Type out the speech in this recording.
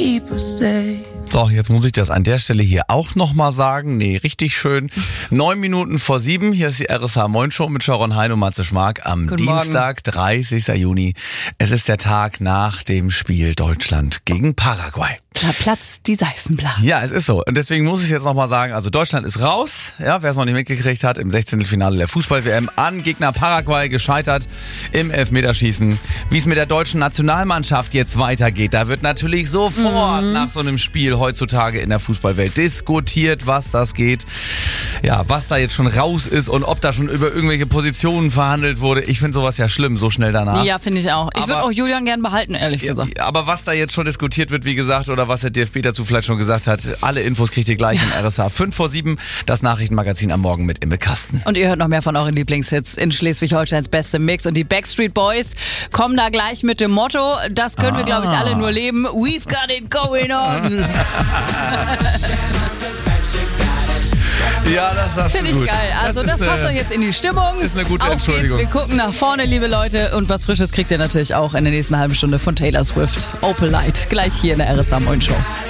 keep us safe. So, jetzt muss ich das an der Stelle hier auch nochmal sagen. Nee, richtig schön. 9 Minuten vor 7. Hier ist die RSH Moin Show mit Sharon Hein und Matze Schmark am Guten Dienstag, 30. Juni. Es ist der Tag nach dem Spiel Deutschland gegen Paraguay. Da platzt die Seifenblase. Ja, es ist so. Und deswegen muss ich jetzt nochmal sagen, also Deutschland ist raus. Ja, wer es noch nicht mitgekriegt hat, im 16. Finale der Fußball-WM an Gegner Paraguay gescheitert im Elfmeterschießen. Wie es mit der deutschen Nationalmannschaft jetzt weitergeht, da wird natürlich sofort nach so einem Spiel heutzutage in der Fußballwelt diskutiert, was das geht. Ja, was da jetzt schon raus ist und ob da schon über irgendwelche Positionen verhandelt wurde. Ich finde sowas ja schlimm, so schnell danach. Ja, finde ich auch. Ich würde auch Julian gern behalten, ehrlich gesagt. Aber was da jetzt schon diskutiert wird, wie gesagt, oder was der DFB dazu vielleicht schon gesagt hat, alle Infos kriegt ihr gleich in RSH 5 vor 7, das Nachrichtenmagazin am Morgen mit Imme Kasten. Und ihr hört noch mehr von euren Lieblingshits in Schleswig-Holsteins beste Mix. Und die Backstreet Boys kommen da gleich mit dem Motto, das können wir, glaube ich, alle nur leben. We've got it going on. Ja, das sagst du gut. Finde ich geil. Also das passt euch jetzt in die Stimmung. Ist eine gute Auf Entschuldigung. geht's, wir gucken nach vorne, liebe Leute. Und was Frisches kriegt ihr natürlich auch in der nächsten halben Stunde von Taylor Swift. Opel Light, gleich hier in der RSH Moin Show.